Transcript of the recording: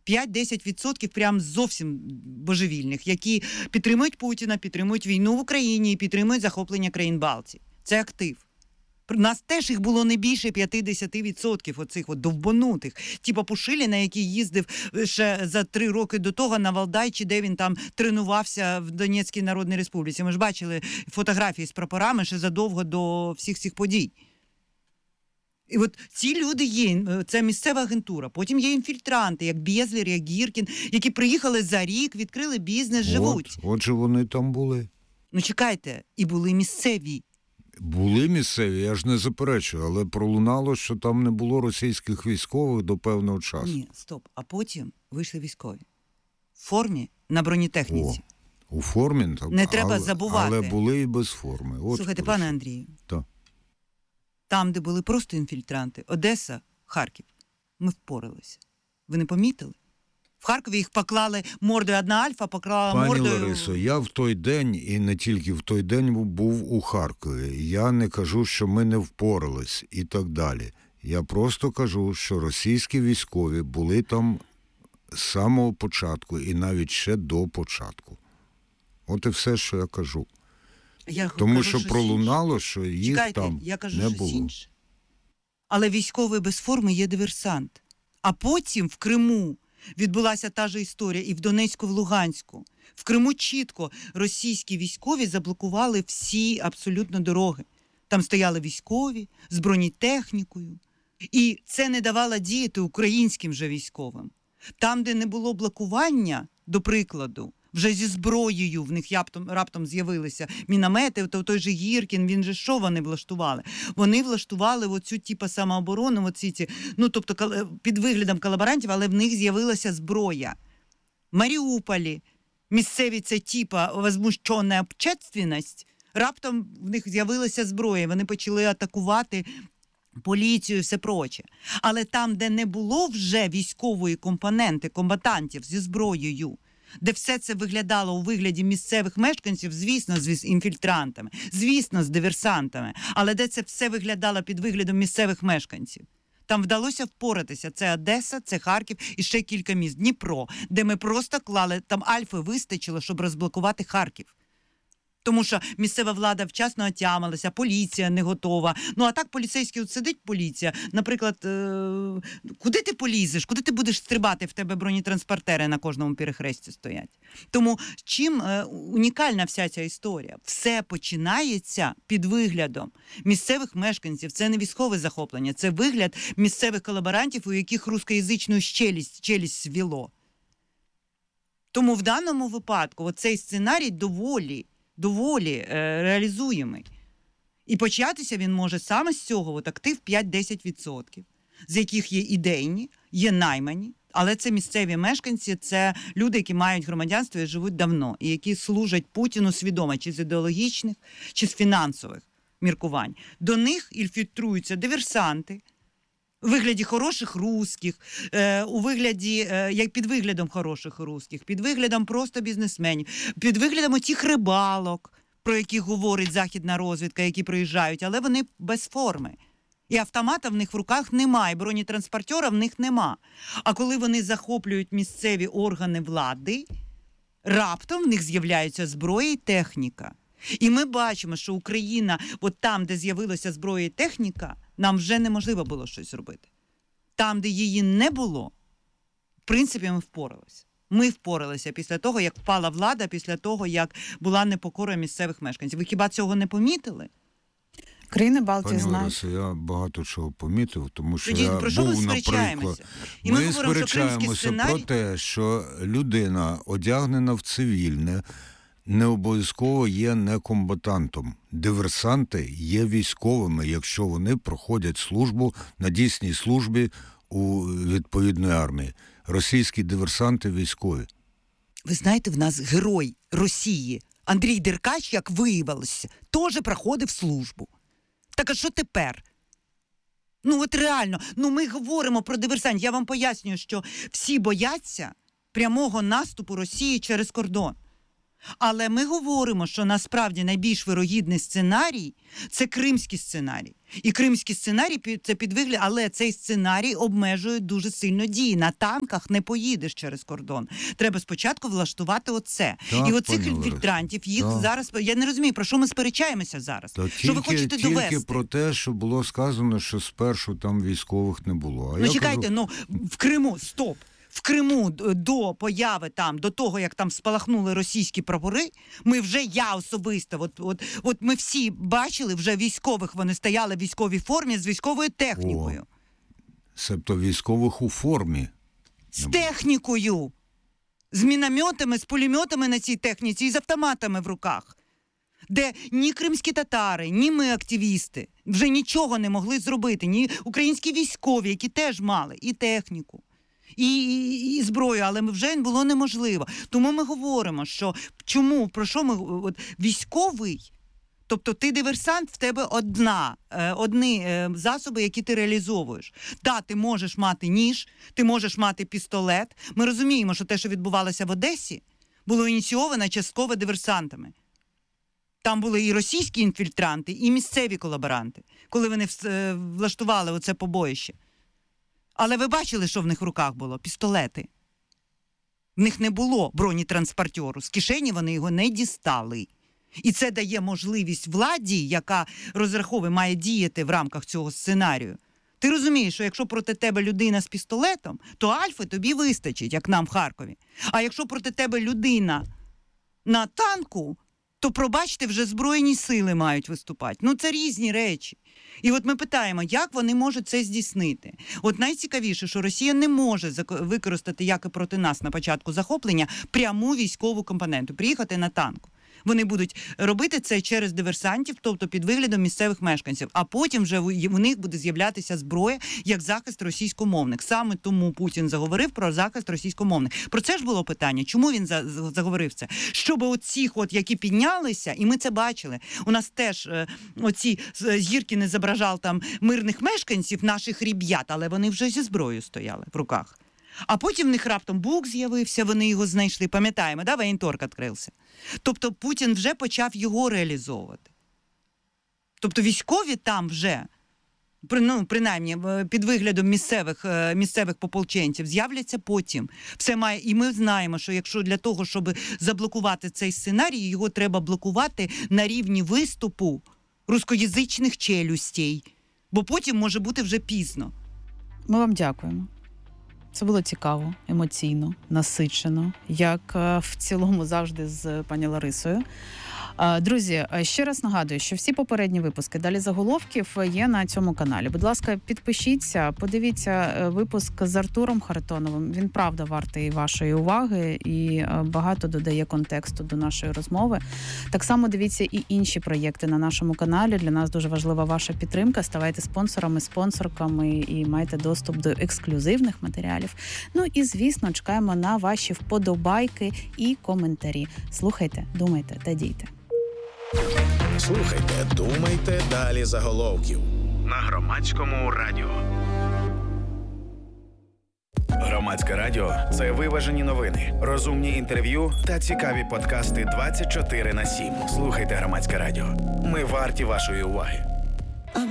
5-10% прям зовсім божевільних, які підтримують Путіна, підтримують війну в Україні і підтримують захоплення країн Балтії. Це актив. У нас теж їх було не більше 50% оцих от довбанутих. Типа Пушиліна, який їздив ще за 3 роки до того на Валдай, чи де він там тренувався в Донецькій Народній Республіці. Ми ж бачили фотографії з прапорами ще задовго до всіх цих подій. І от ці люди є, це місцева агентура. Потім є інфільтранти, як Безлер, як Гіркін, які приїхали за рік, відкрили бізнес, живуть. Отже, вони там були. Ну чекайте, і були місцеві. Були місцеві, я ж не заперечую, але пролунало, що там не було російських військових до певного часу. Ні, стоп. А потім вийшли військові. В формі, на бронетехніці. У формі? Так, не треба забувати. Але були і без форми. От слухайте, пане Андрію. Так. Там, де були просто інфільтранти, Одеса, Харків, ми впоралися. Ви не помітили? В Харкові їх поклали мордою, одна Альфа поклала Пані мордою... Пані Ларисо, я в той день, і не тільки в той день, був у Харкові. Я не кажу, що ми не впорались і так далі. Я просто кажу, що російські військові були там з самого початку і навіть ще до початку. От і все, що я кажу. Тому кажу, що пролунало, що їх там я кажу, не було. Інше. Але військовий без форми є диверсант. А потім в Криму відбулася та ж історія і в Донецьку, в Луганську. В Криму чітко російські військові заблокували всі абсолютно дороги. Там стояли військові з бронетехнікою. І це не давало діяти українським же військовим. Там, де не було блокування, до прикладу, вже зі зброєю в них раптом з'явилися міномети, то той же Гіркін, він же що вони влаштували? Вони влаштували оцю типу самооборону, тобто під виглядом колаборантів, але в них з'явилася зброя. В Маріуполі місцеві це типа возмущена общественність, раптом в них з'явилася зброя, вони почали атакувати поліцію і все проче. Але там, де не було вже військової компоненти, комбатантів зі зброєю, де все це виглядало у вигляді місцевих мешканців, звісно, з інфільтрантами, звісно, з диверсантами, але де це все виглядало під виглядом місцевих мешканців. Там вдалося впоратися. Це Одеса, це Харків і ще кілька міст. Дніпро, де ми просто клали, там Альфи вистачило, щоб розблокувати Харків. Тому що місцева влада вчасно отямилася, поліція не готова. Ну, а так поліцейський, от сидить поліція, наприклад, куди ти полізеш, куди ти будеш стрибати, в тебе бронетранспортери на кожному перехресті стоять. Тому чим унікальна вся ця історія? Все починається під виглядом місцевих мешканців. Це не військове захоплення, це вигляд місцевих колаборантів, у яких рускоязичну челюсть свіло. Тому в даному випадку оцей сценарій доволі реалізуємий. І початися він може саме з цього, от актив 5-10%, з яких є ідейні, є наймані, але це місцеві мешканці, це люди, які мають громадянство і живуть давно, і які служать Путіну свідомо, чи з ідеологічних, чи з фінансових міркувань. До них інфільтруються диверсанти, у вигляді хороших русських, у вигляді, як під виглядом хороших русських, під виглядом просто бізнесменів, під виглядом отих рибалок, про яких говорить західна розвідка, які приїжджають, але вони без форми. І автомата в них в руках немає, бронетранспортера в них нема. А коли вони захоплюють місцеві органи влади, раптом в них з'являються зброя і техніка. І ми бачимо, що Україна, от там, де з'явилася зброя і техніка, нам вже неможливо було щось зробити. Там, де її не було, в принципі, ми впоралися. Ми впоралися після того, як впала влада, після того, як була непокора місцевих мешканців. Ви хіба цього не помітили? Країни Балтії знають. Пані Ларисо, я багато чого помітив, тому що Тоді, я про що був, ми сперечаємося? наприклад... Ми сперечаємося про те, що людина, одягнена в цивільне, не обов'язково є некомбатантом. Диверсанти є військовими, якщо вони проходять службу на дійсній службі у відповідної армії. Російські диверсанти військові. Ви знаєте, в нас герой Росії Андрій Деркач, як виявилося, теж проходив службу. Так а що тепер? Ну от реально, ми говоримо про диверсантів. Я вам пояснюю, що всі бояться прямого наступу Росії через кордон. Але ми говоримо, що насправді найбільш вирогідний сценарій – це кримський сценарій. І кримський сценарій це під вигляд, але цей сценарій обмежує дуже сильно дії. На танках не поїдеш через кордон. Треба спочатку влаштувати оце. Так, і оцих пані Лариса, інфільтрантів, їх так. зараз, я не розумію, про що ми сперечаємося зараз? Що ви хочете довести? Тільки про те, що було сказано, що спершу там військових не було. А Чекайте, в Криму, стоп. В Криму до появи там, до того, як там спалахнули російські прапори, я особисто, от ми всі бачили вже військових, вони стояли в військовій формі з військовою технікою. Себто військових у формі. З технікою! З мінометами, з пулеметами на цій техніці і з автоматами в руках. Де ні кримські татари, ні ми, активісти, вже нічого не могли зробити, ні українські військові, які теж мали і техніку. І зброю, але вже було неможливо. Тому ми говоримо, що про що ми військовий, тобто ти диверсант, в тебе одні засоби, які ти реалізовуєш. Ти можеш мати ніж, ти можеш мати пістолет. Ми розуміємо, що те, що відбувалося в Одесі, було ініційовано частково диверсантами. Там були і російські інфільтранти, і місцеві колаборанти, коли вони влаштували оце побоїще. Але ви бачили, що в них в руках було? Пістолети. В них не було бронетранспортеру. З кишені вони його не дістали. І це дає можливість владі, яка розраховує, має діяти в рамках цього сценарію. Ти розумієш, що якщо проти тебе людина з пістолетом, то альфи тобі вистачить, як нам в Харкові. А якщо проти тебе людина на танку, то, пробачте, вже Збройні сили мають виступати. Це різні речі. І от ми питаємо, як вони можуть це здійснити. От найцікавіше, що Росія не може використати, як і проти нас на початку захоплення, пряму військову компоненту, приїхати на танку. Вони будуть робити це через диверсантів, тобто під виглядом місцевих мешканців. А потім вже у них буде з'являтися зброя як захист російськомовних. Саме тому Путін заговорив про захист російськомовних. Про це ж було питання. Чому він заговорив це? Щоб оці, які піднялися, і ми це бачили. У нас теж оці зірки не зображав там мирних мешканців, наших ребят, але вони вже зі зброєю стояли в руках. А потім в них раптом Бук з'явився, вони його знайшли. Пам'ятаємо, воєнторг відкрився. Тобто Путін вже почав його реалізовувати. Тобто військові там вже, принаймні під виглядом місцевих пополченців, з'являться потім. І ми знаємо, що якщо для того, щоб заблокувати цей сценарій, його треба блокувати на рівні виступу рускоязичних челюстей. Бо потім може бути вже пізно. Ми вам дякуємо. Це було цікаво, емоційно, насичено, як в цілому завжди з пані Ларисою. Друзі, ще раз нагадую, що всі попередні випуски «Далі заголовків» є на цьому каналі. Будь ласка, підпишіться, подивіться випуск з Артуром Харитоновим. Він, правда, вартий вашої уваги і багато додає контексту до нашої розмови. Так само дивіться і інші проєкти на нашому каналі. Для нас дуже важлива ваша підтримка. Ставайте спонсорами, спонсорками і майте доступ до ексклюзивних матеріалів. І, звісно, чекаємо на ваші вподобайки і коментарі. Слухайте, думайте та дійте. Слухайте, думайте, далі заголовків на Громадському радіо. Громадське радіо – це виважені новини, розумні інтерв'ю та цікаві подкасти 24/7. Слухайте Громадське радіо. Ми варті вашої уваги.